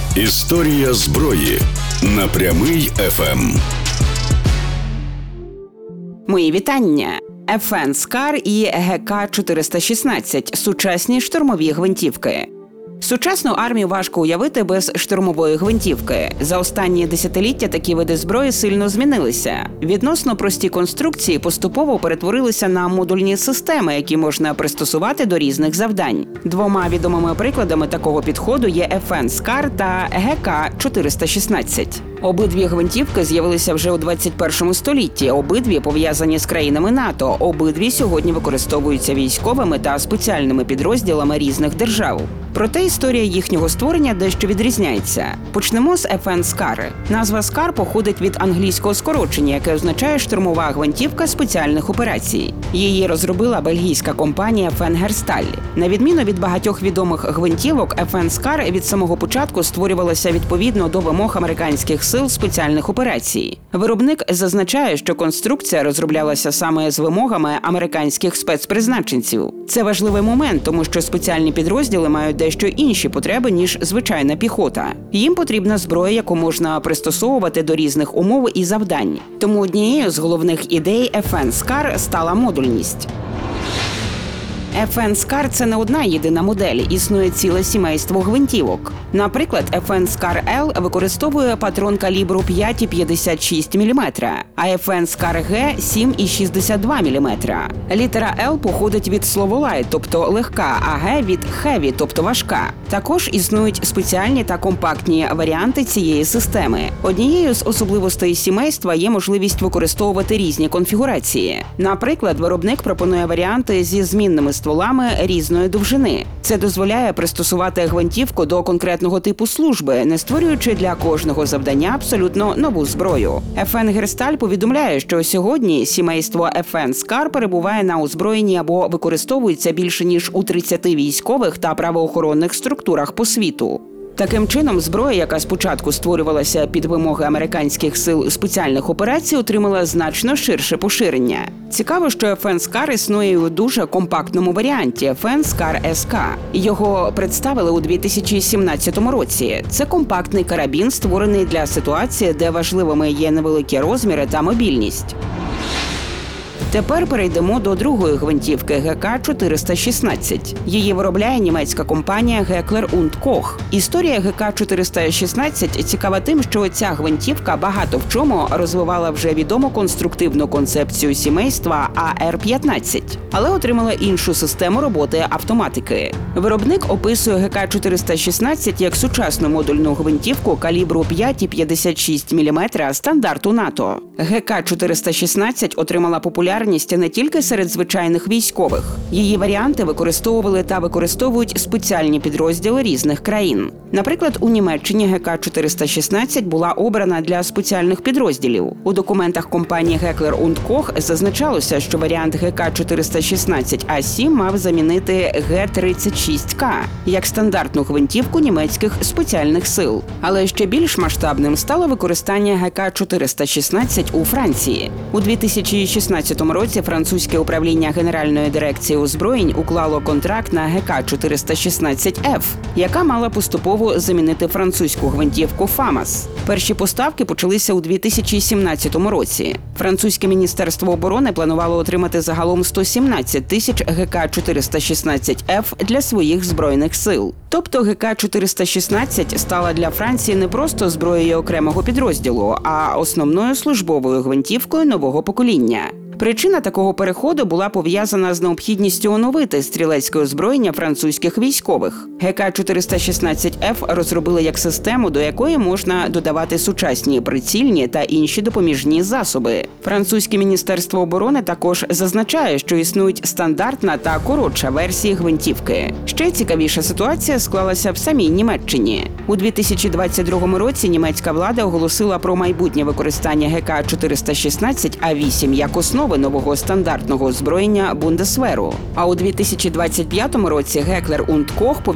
Історія зброї на Прямий ФМ. Мої вітання. FN SCAR і ГК-416 – сучасні штурмові гвинтівки. Сучасну армію важко уявити без штурмової гвинтівки. За останні десятиліття такі види зброї сильно змінилися. Відносно прості конструкції поступово перетворилися на модульні системи, які можна пристосувати до різних завдань. Двома відомими прикладами такого підходу є FN SCAR та ГК-416. Обидві гвинтівки з'явилися вже у 21 столітті, обидві пов'язані з країнами НАТО, обидві сьогодні використовуються військовими та спеціальними підрозділами різних держав. Проте історія їхнього створення дещо відрізняється. Почнемо з FN SCAR. Назва SCAR походить від англійського скорочення, яке означає «штурмова гвинтівка спеціальних операцій». Її розробила бельгійська компанія Фенгерсталь. На відміну від багатьох відомих гвинтівок, FN SCAR від самого початку створювалася відповідно до вимог американських сил спеціальних операцій. Виробник зазначає, що конструкція розроблялася саме з вимогами американських спецпризначенців. Це важливий момент, тому що спеціальні підрозділи мають дещо інші потреби, ніж звичайна піхота. Їм потрібна зброя, яку можна пристосовувати до різних умов і завдань. Тому однією з головних ідей FN SCAR стала модульність. FN SCAR – це не одна єдина модель, існує ціле сімейство гвинтівок. Наприклад, FN SCAR L використовує патрон калібру 5,56 мм, а FN SCAR G – 7,62 мм. Літера L походить від слова light, тобто легка, а G – від heavy, тобто важка. Також існують спеціальні та компактні варіанти цієї системи. Однією з особливостей сімейства є можливість використовувати різні конфігурації. Наприклад, виробник пропонує варіанти зі змінними стволами різної довжини. Це дозволяє пристосувати гвинтівку до конкретного типу служби, не створюючи для кожного завдання абсолютно нову зброю. Фенгерсталь повідомляє, що сьогодні сімейство FN SCAR перебуває на озброєнні або використовується більше ніж у 30 військових та правоохоронних структурах по світу. Таким чином, зброя, яка спочатку створювалася під вимоги американських сил спеціальних операцій, отримала значно ширше поширення. Цікаво, що FN SCAR існує у дуже компактному варіанті – FN SCAR SK. Його представили у 2017 році. Це компактний карабін, створений для ситуації, де важливими є невеликі розміри та мобільність. Тепер перейдемо до другої гвинтівки ГК-416. Її виробляє німецька компанія Heckler & Koch. Історія ГК-416 цікава тим, що ця гвинтівка багато в чому розвивала вже відому конструктивну концепцію сімейства АР-15, але отримала іншу систему роботи автоматики. Виробник описує ГК-416 як сучасну модульну гвинтівку калібру 5,56 мм стандарту НАТО. ГК-416 отримала популярність не тільки серед звичайних військових. Її варіанти використовували та використовують спеціальні підрозділи різних країн. Наприклад, у Німеччині ГК-416 була обрана для спеціальних підрозділів. У документах компанії Heckler & Koch зазначалося, що варіант ГК-416А7 мав замінити Г-36К як стандартну гвинтівку німецьких спеціальних сил. Але ще більш масштабним стало використання ГК-416 у Франції. У 2016 році французьке управління Генеральної дирекції озброєнь уклало контракт на ГК-416F, яка мала поступово замінити французьку гвинтівку FAMAS. Перші поставки почалися у 2017 році. Французьке міністерство оборони планувало отримати загалом 117 тисяч ГК-416F для своїх збройних сил. Тобто ГК-416 стала для Франції не просто зброєю окремого підрозділу, а основною службовою гвинтівкою нового покоління. Причина такого переходу була пов'язана з необхідністю оновити стрілецьке озброєння французьких військових. ГК-416F розробили як систему, до якої можна додавати сучасні прицільні та інші допоміжні засоби. Французьке міністерство оборони також зазначає, що існують стандартна та коротша версії гвинтівки. Ще цікавіша ситуація склалася в самій Німеччині. У 2022 році німецька влада оголосила про майбутнє використання ГК-416А8 як основи нового стандартного озброєння Бундесверу. А у 2025 році Heckler & Koch